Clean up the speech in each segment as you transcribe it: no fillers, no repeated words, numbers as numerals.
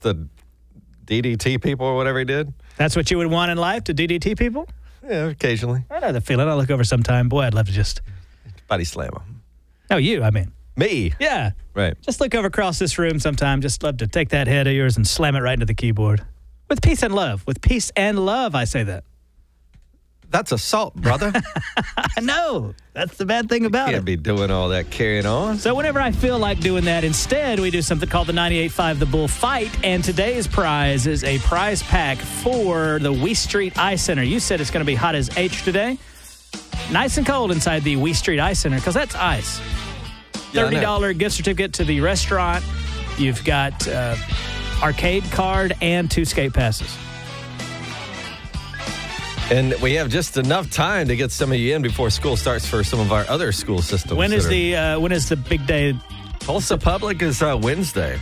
the DDT people or whatever he did. That's what you would want in life, to DDT people? Yeah, occasionally. I know the feeling. I'll look over sometime. Boy, I'd love to just... Body slam him. No, you, I mean. Me? Yeah. Right. Just look over across this room sometime. Just love to take that head of yours and slam it right into the keyboard. With peace and love. With peace and love, I say that. That's assault, brother. I know. That's the bad thing about it. Can't be doing all that carrying on. So whenever I feel like doing that, instead, we do something called the 98.5 The Bull Fight. And today's prize is a prize pack for the Wee Street Eye Center. You said it's going to be hot as H today. Nice and cold inside the Wee Street Eye Center, because that's ice. $30 gift certificate to the restaurant. You've got arcade card and 2 skate passes. And we have just enough time to get some of you in before school starts for some of our other school systems. When is the big day? Tulsa Public is Wednesday.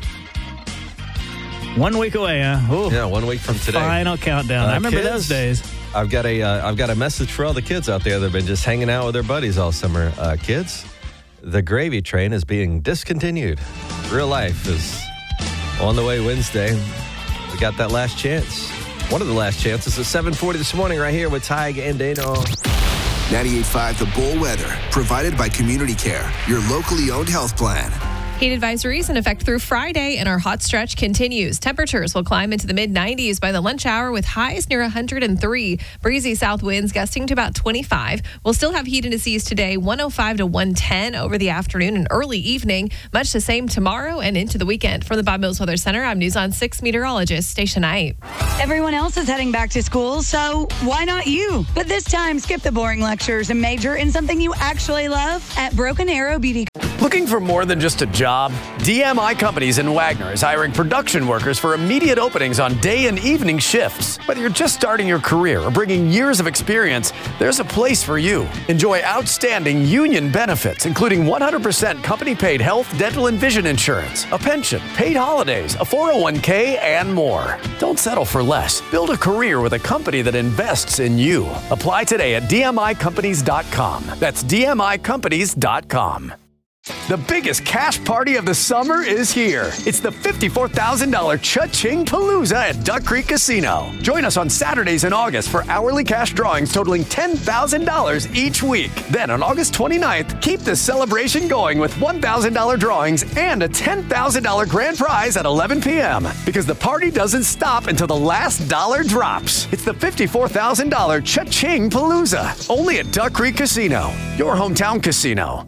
1 week away, huh? Ooh. Yeah, 1 week from today. Final countdown. I remember those days. I've got a message for all the kids out there that have been just hanging out with their buddies all summer. Kids, the gravy train is being discontinued. Real life is on the way Wednesday. We got that last chance. One of the last chances at 7:40 this morning right here with Tig and Dano. 98.5 The Bull Weather, provided by Community Care, your locally owned health plan. Heat advisories in effect through Friday, and our hot stretch continues. Temperatures will climb into the mid-90s by the lunch hour with highs near 103. Breezy south winds gusting to about 25. We'll still have heat indices today, 105 to 110 over the afternoon and early evening. Much the same tomorrow and into the weekend. From the Bob Mills Weather Center, I'm News on 6 meteorologist Stacia Knight. Everyone else is heading back to school, so why not you? But this time, skip the boring lectures and major in something you actually love at Broken Arrow Beauty. Looking for more than just a job? DMI Companies in Wagner is hiring production workers for immediate openings on day and evening shifts. Whether you're just starting your career or bringing years of experience, there's a place for you. Enjoy outstanding union benefits, including 100% company-paid health, dental, and vision insurance, a pension, paid holidays, a 401k, and more. Don't settle for less. Build a career with a company that invests in you. Apply today at dmicompanies.com. That's dmicompanies.com. The biggest cash party of the summer is here. It's the $54,000 Cha-Ching Palooza at Duck Creek Casino. Join us on Saturdays in August for hourly cash drawings totaling $10,000 each week. Then on August 29th, keep the celebration going with $1,000 drawings and a $10,000 grand prize at 11 p.m. Because the party doesn't stop until the last dollar drops. It's the $54,000 Cha-Ching Palooza. Only at Duck Creek Casino, your hometown casino.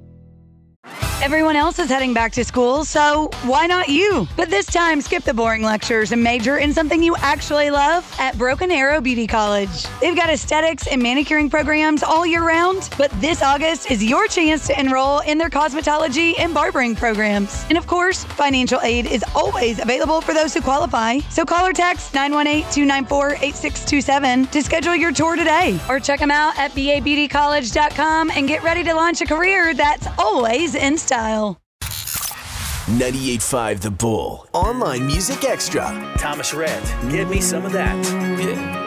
Everyone else is heading back to school, so why not you? But this time, skip the boring lectures and major in something you actually love at Broken Arrow Beauty College. They've got aesthetics and manicuring programs all year round, but this August is your chance to enroll in their cosmetology and barbering programs. And of course, financial aid is always available for those who qualify. So call or text 918-294-8627 to schedule your tour today. Or check them out at babeautycollege.com and get ready to launch a career that's always in style. 98.5 The Bull. Online Music Extra. Thomas Rhett, give me some of that. Yeah.